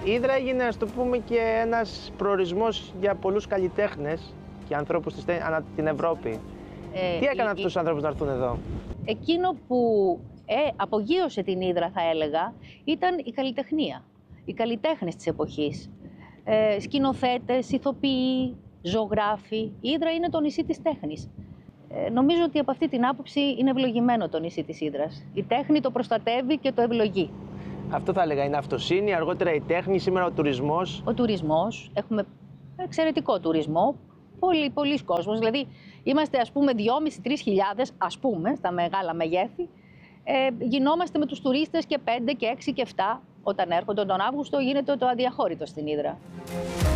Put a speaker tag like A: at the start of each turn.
A: Η Ύδρα έγινε, ας το πούμε, και ένας προορισμός για πολλούς καλλιτέχνες και ανθρώπους ανά την Ευρώπη. Τι έκανε αυτούς τους ανθρώπους να έρθουν εδώ?
B: Εκείνο που απογείωσε την Ύδρα, θα έλεγα, ήταν η καλλιτεχνία. Οι καλλιτέχνες της εποχής. Σκηνοθέτες, ηθοποιοί, ζωγράφοι. Η Ύδρα είναι το νησί της τέχνης. Νομίζω ότι από αυτή την άποψη είναι ευλογημένο το νησί της Ύδρας. Η τέχνη το προστατεύει και το ευλογεί.
A: Αυτό θα έλεγα, είναι αυτοσύνη, αργότερα η τέχνη, σήμερα ο τουρισμός.
B: Ο τουρισμός, έχουμε εξαιρετικό τουρισμό, πολλοί κόσμος, δηλαδή είμαστε ας πούμε 2.500-3.000, ας πούμε, στα μεγάλα μεγέθη, γινόμαστε με τους τουρίστες και 5 και 6 και 7, όταν έρχονται τον Αύγουστο γίνεται το αδιαχώρητο στην Ύδρα.